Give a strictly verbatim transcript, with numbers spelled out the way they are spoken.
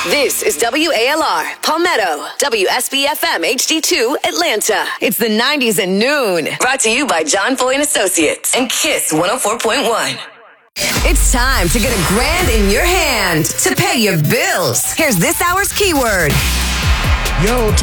This is W A L R, Palmetto, W S B F M H D two, Atlanta. It's the nineties at noon. Brought to you by John Foy and Associates and Kiss one oh four point one. It's time to get a grand in your hand to pay your bills. Here's this hour's keyword. Yo,